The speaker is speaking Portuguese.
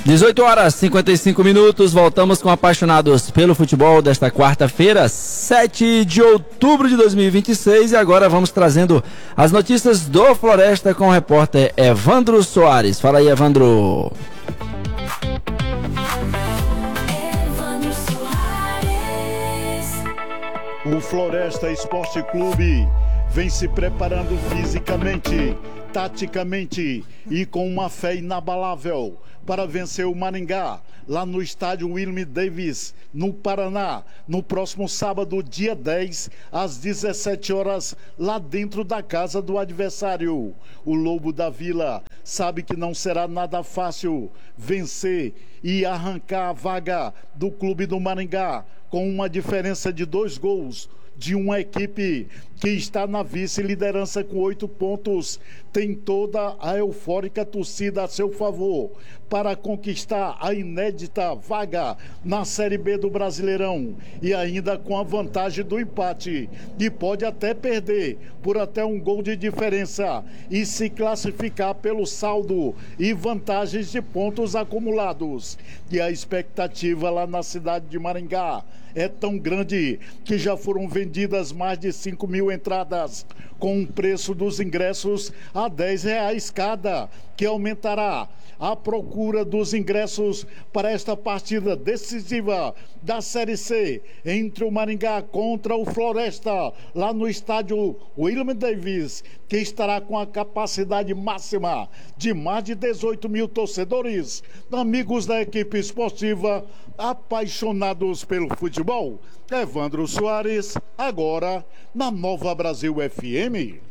18 horas e 55 minutos, voltamos com Apaixonados pelo Futebol desta quarta-feira, 7 de outubro de 2026, e agora vamos trazendo as notícias do Floresta com o repórter Evandro Soares. Fala aí, Evandro. O Floresta Esporte Clube vem se preparando fisicamente, taticamente e com uma fé inabalável para vencer o Maringá lá no estádio William Davis, no Paraná, no próximo sábado, dia 10, às 17 horas, lá dentro da casa do adversário. O Lobo da Vila sabe que não será nada fácil vencer e arrancar a vaga do clube do Maringá com uma diferença de 2 gols de uma equipe que está na vice-liderança com 8 pontos, tem toda a eufórica torcida a seu favor para conquistar a inédita vaga na Série B do Brasileirão e ainda com a vantagem do empate, e pode até perder por até 1 gol de diferença e se classificar pelo saldo e vantagens de pontos acumulados. E a expectativa lá na cidade de Maringá é tão grande que já foram vendidas mais de 5 mil entradas, com o preço dos ingressos a R$10 cada, que aumentará a procura dos ingressos para esta partida decisiva da Série C entre o Maringá contra o Floresta, lá no estádio William Davis, que estará com a capacidade máxima de mais de 18 mil torcedores, amigos da equipe esportiva, apaixonados pelo futebol. Evandro Soares, agora na Nova Brasil FM.